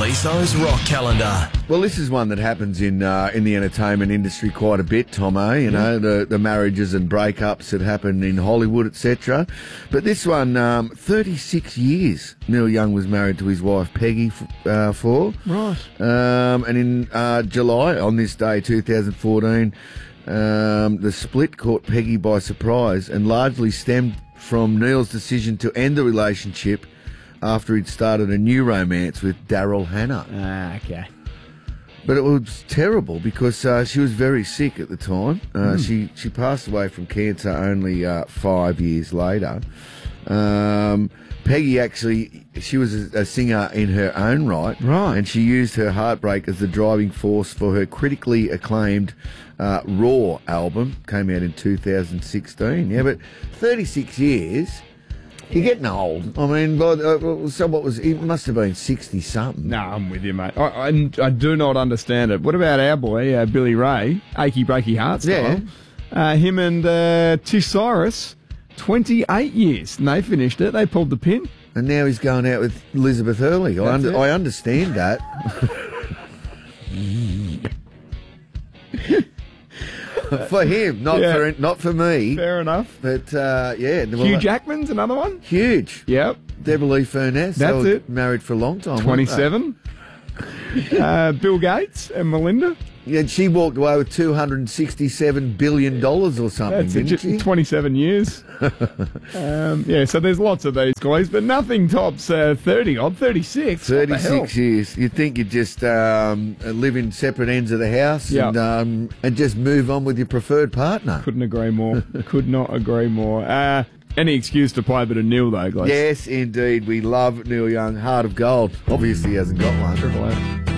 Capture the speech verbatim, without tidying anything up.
Liso's Rock Calendar. Well, this is one that happens in uh, in the entertainment industry quite a bit, Tomo. You know, the, the marriages and breakups that happen in Hollywood, et cetera. But this one, um, thirty-six years Neil Young was married to his wife Peggy f- uh, for. Right. Um, and in uh, July, on this day, two thousand fourteen, um, the split caught Peggy by surprise and largely stemmed from Neil's decision to end the relationship after he'd started a new romance with Daryl Hannah. Ah, okay. But it was terrible because uh, she was very sick at the time. Uh, mm. She she passed away from cancer only uh, five years later. Um, Peggy actually, she was a, a singer in her own right. Right. And she used her heartbreak as the driving force for her critically acclaimed uh, Raw album. Came out in two thousand sixteen. Yeah, but thirty-six years... You're getting old. I mean, but, uh, so what was it? Must have been sixty something. No, I'm with you, mate. I, I, I do not understand it. What about our boy, uh, Billy Ray, Achy Breaky Heart style? Yeah. Uh, him and uh, Tish Cyrus, twenty-eight years, and they finished it. They pulled the pin. And now he's going out with Elizabeth Hurley. I, under, I understand that. For him, not Yeah. for not for me. Fair enough. But uh, yeah, Hugh Jackman's another one. huge. Yep. Deborah Lee Furness. That's they were it. Married for a long time. weren't twenty-seven. uh, Bill Gates and Melinda. they? Yeah, and she walked away with two hundred and sixty-seven billion dollars or something, That's it, didn't she? twenty-seven years. um, yeah, so there's lots of these guys, but nothing tops uh, thirty odd, thirty-six. What the hell? Thirty-six years. You'd think you'd just um, live in separate ends of the house Yep. and um, and just move on with your preferred partner. Couldn't agree more. Could not agree more. Uh, any excuse to play a bit of Neil, though, guys. Yes, indeed. We love Neil Young. Heart of gold. Obviously, he hasn't got one. Triple M.